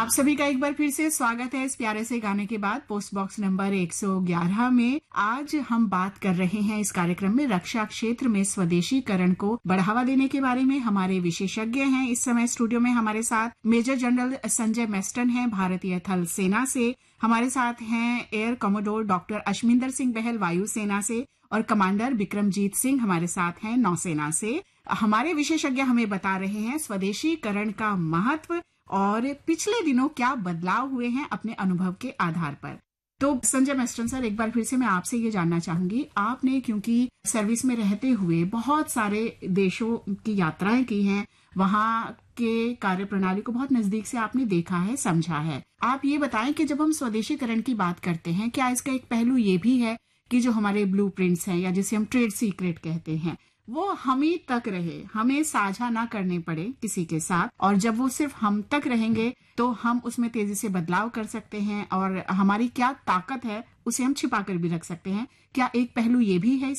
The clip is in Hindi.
आप सभी का एक बार फिर से स्वागत है इस प्यारे से गाने के बाद पोस्ट बॉक्स नंबर 111 में। आज हम बात कर रहे हैं इस कार्यक्रम में रक्षा क्षेत्र में स्वदेशीकरण को बढ़ावा देने के बारे में। हमारे विशेषज्ञ हैं इस समय स्टूडियो में हमारे साथ मेजर जनरल संजय मेस्टन हैं भारतीय थल सेना से, हमारे साथ हैं एयर कमोडोर डॉक्टर अश्मिंदर सिंह बहल वायुसेना से और कमांडर विक्रमजीत सिंह हमारे साथ हैं नौसेना से। हमारे विशेषज्ञ हमें बता रहे हैं स्वदेशीकरण का महत्व और पिछले दिनों क्या बदलाव हुए हैं अपने अनुभव के आधार पर। तो संजय मेस्टन सर, एक बार फिर से मैं आपसे ये जानना चाहूंगी, आपने क्योंकि सर्विस में रहते हुए बहुत सारे देशों की यात्राएं की हैं, वहां के कार्य प्रणाली को बहुत नजदीक से आपने देखा है, समझा है। आप ये बताएं कि जब हम स्वदेशीकरण की बात करते हैं, क्या इसका एक पहलू ये भी है कि जो हमारे ब्लूप्रिंट्स हैं या जिसे हम ट्रेड सीक्रेट कहते हैं, वो हम ही तक रहे, हमें साझा ना करने पड़े किसी के साथ, और जब वो सिर्फ हम तक रहेंगे तो हम उसमें तेजी से बदलाव कर सकते हैं और हमारी क्या ताकत है उसे हम छिपा कर भी रख सकते हैं। क्या एक पहलू ये भी है